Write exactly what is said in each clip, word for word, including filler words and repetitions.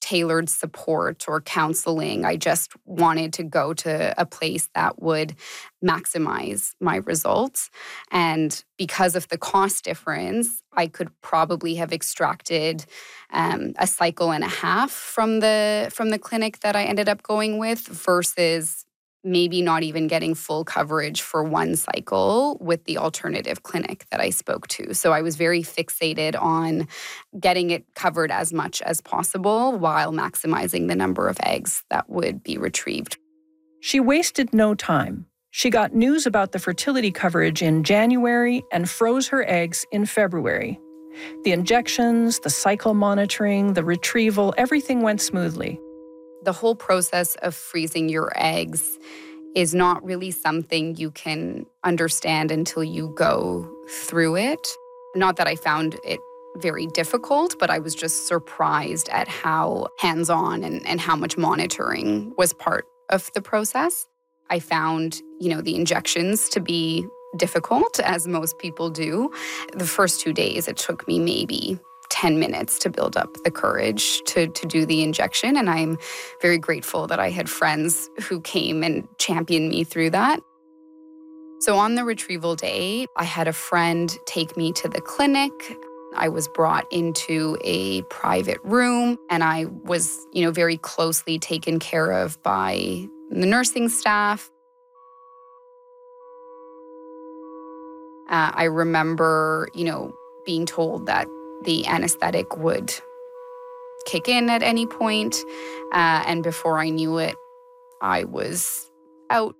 tailored support or counseling. I just wanted to go to a place that would maximize my results. And because of the cost difference, I could probably have extracted um, a cycle and a half from the from the clinic that I ended up going with versus maybe not even getting full coverage for one cycle with the alternative clinic that I spoke to. So I was very fixated on getting it covered as much as possible while maximizing the number of eggs that would be retrieved. She wasted no time. She got news about the fertility coverage in January and froze her eggs in February. The injections, the cycle monitoring, the retrieval, everything went smoothly. The whole process of freezing your eggs is not really something you can understand until you go through it. Not that I found it very difficult, but I was just surprised at how hands-on and, and how much monitoring was part of the process. I found, you know, the injections to be difficult, as most people do. The first two days, it took me maybe ten minutes to build up the courage to, to do the injection. And I'm very grateful that I had friends who came and championed me through that. So on the retrieval day, I had a friend take me to the clinic. I was brought into a private room and I was, you know, very closely taken care of by the nursing staff. Uh, I remember, you know, being told that the anesthetic would kick in at any point. Uh, and before I knew it, I was out.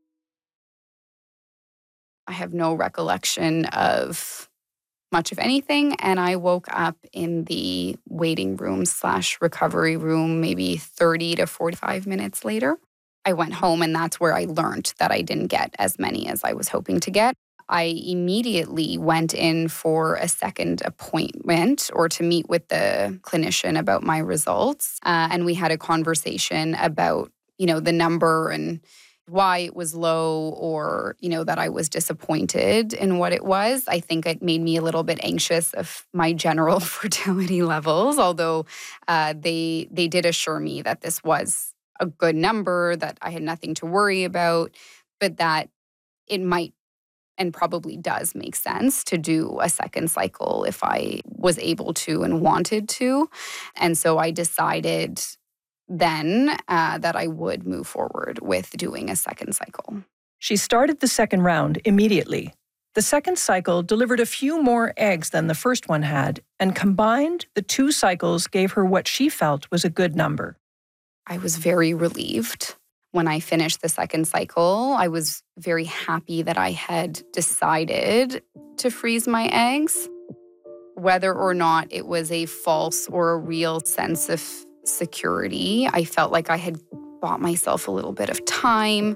I have no recollection of much of anything. And I woke up in the waiting room slash recovery room maybe thirty to forty-five minutes later. I went home and that's where I learned that I didn't get as many as I was hoping to get. I immediately went in for a second appointment or to meet with the clinician about my results. Uh, and we had a conversation about, you know, the number and why it was low or, you know, that I was disappointed in what it was. I think it made me a little bit anxious of my general fertility levels, although uh, they they did assure me that this was a good number, that I had nothing to worry about, but that it might and probably does make sense to do a second cycle if I was able to and wanted to. And so I decided then uh, that I would move forward with doing a second cycle. She started the second round immediately. The second cycle delivered a few more eggs than the first one had, and combined, the two cycles gave her what she felt was a good number. I was very relieved. When I finished the second cycle, I was very happy that I had decided to freeze my eggs. Whether or not it was a false or a real sense of security, I felt like I had bought myself a little bit of time.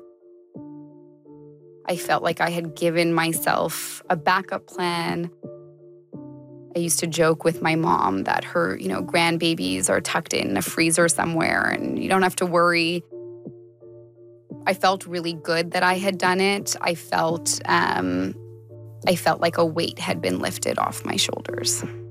I felt like I had given myself a backup plan. I used to joke with my mom that her, you know, grandbabies are tucked in a freezer somewhere and you don't have to worry. I felt really good that I had done it. I felt, um, I felt like a weight had been lifted off my shoulders.